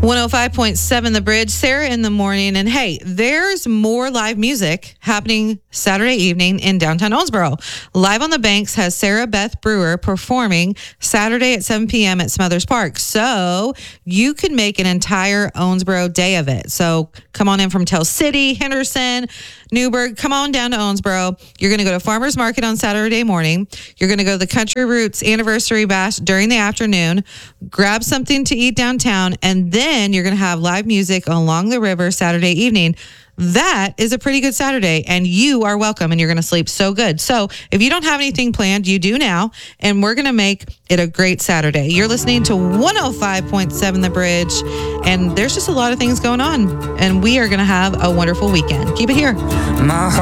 105.7 The Bridge, Sarah in the morning. And hey, there's more live music happening Saturday evening in downtown Owensboro. Live on the Banks has Sarah Beth Brewer performing Saturday at 7 p.m. at Smothers Park. So you can make an entire Owensboro day of it. So come on in from Tell City, Henderson, Newburgh. Come on down to Owensboro. You're going to go to Farmers Market on Saturday morning. You're going to go to the Country Roots Anniversary Bash during the afternoon. Grab something to eat downtown, and then you're going to have live music along the river Saturday evening. That is a pretty good Saturday, and you are welcome, and you're going to sleep so good. So if you don't have anything planned, you do now, and we're going to make it a great Saturday. You're listening to 105.7 The Bridge, and there's just a lot of things going on, and we are going to have a wonderful weekend. Keep it here. My heart